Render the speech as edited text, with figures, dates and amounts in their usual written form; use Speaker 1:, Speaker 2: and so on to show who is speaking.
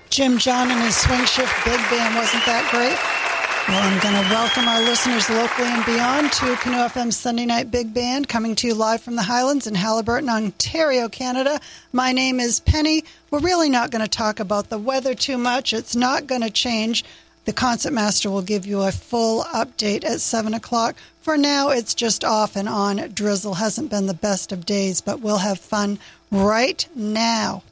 Speaker 1: Jim John and his Swing Shift Big Band, wasn't that great? Well, I'm going to welcome our listeners locally and beyond to Canoe FM's Sunday Night Big Band, coming to you live from the Highlands in Haliburton, Ontario, Canada. My name is Penny. We're really not going to talk about the weather too much. It's not going to change. The Concertmaster will give you a full update at 7 o'clock. For now, it's just off and on. Drizzle hasn't been the best of days, but we'll have fun right now.